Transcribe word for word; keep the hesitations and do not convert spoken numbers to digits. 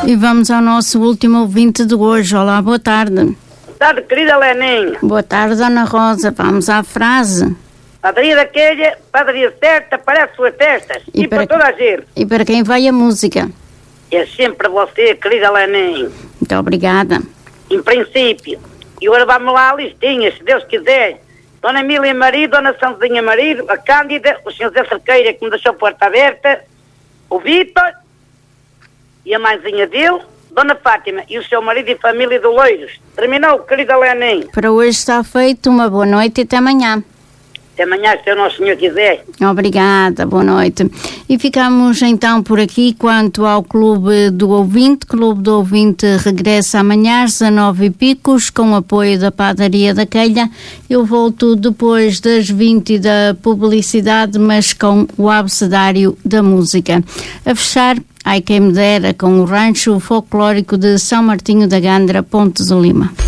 E vamos ao nosso último ouvinte de hoje. Olá, boa tarde. Boa tarde, querida Leninha. Boa tarde, Dona Rosa. Vamos à frase. Padaria daquele, padaria certa, para as suas testas. E, e para, para toda a gente. E para quem vai a música? É sempre você, querida Leninha. Muito obrigada. Em princípio. E agora vamos lá à listinha, se Deus quiser. Dona Emília Marido, Dona Sanzinha Marido, a Cândida, o senhor Zé Cerqueira que me deixou a porta aberta, o Vítor e a mãezinha dele, Dona Fátima e o seu marido e família do Loiros. Terminou, querida Leninha. Para hoje está feito. Uma boa noite e até amanhã. Até amanhã, se o nosso Senhor quiser. Obrigada, boa noite. E ficamos então por aqui quanto ao Clube do Ouvinte. Clube do Ouvinte regressa amanhã às dezanove e picos com o apoio da Padaria da Quelha. Eu volto depois das vinte da publicidade, mas com o abecedário da música. A fechar, ai quem me dera, com o rancho folclórico de São Martinho da Gandra, Ponte de Lima.